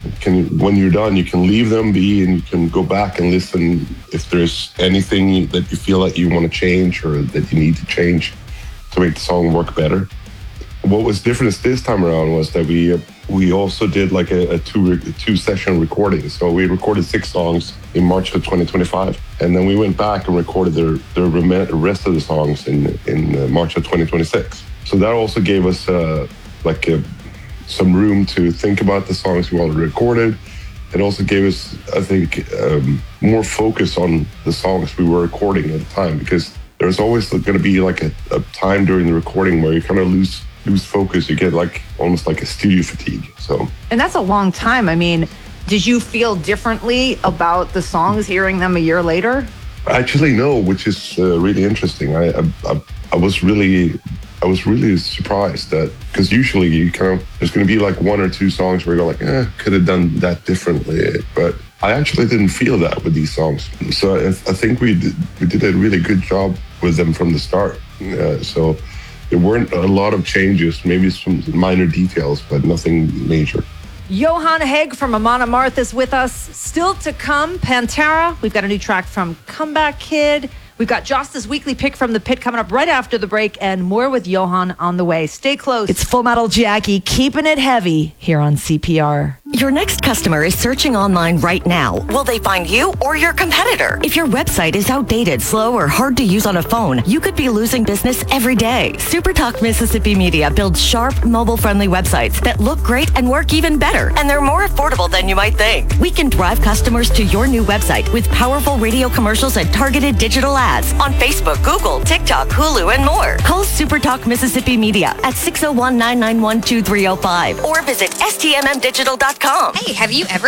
When you're done, you can leave them be and you can go back and listen if there's anything that you feel that you want to change or that you need to change to make the song work better. What was different this time around was that we also did like a two session recording. So we recorded 6 songs in March of 2025, and then we went back and recorded the rest of the songs in March of 2026. So that also gave us some room to think about the songs we already recorded. It also gave us, I think, more focus on the songs we were recording at the time, because there's always going to be like a time during the recording where you kind of lose focus. You get like almost like a studio fatigue. And that's a long time. I mean, did you feel differently about the songs hearing them a year later? Actually, no, which is really interesting. I was really surprised that, because usually there's going to be like 1 or 2 songs where you go like, could have done that differently. But I actually didn't feel that with these songs. So I think we did a really good job with them from the start. So there weren't a lot of changes, maybe some minor details, but nothing major. Johan Hägg from Amon Amarth is with us. Still to come, Pantera. We've got a new track from Comeback Kid. We've got Josta's weekly pick from the pit coming up right after the break, and more with Johan on the way. Stay close. It's Full Metal Jackie, keeping it heavy here on CPR. Your next customer is searching online right now. Will they find you or your competitor? If your website is outdated, slow, or hard to use on a phone, you could be losing business every day. SuperTalk Mississippi Media builds sharp, mobile-friendly websites that look great and work even better, and they're more affordable than you might think. We can drive customers to your new website with powerful radio commercials and targeted digital ads on Facebook, Google, TikTok, Hulu, and more. Call SuperTalk Mississippi Media at 601-991-2305 or visit stmmdigital.com. Hey, have you ever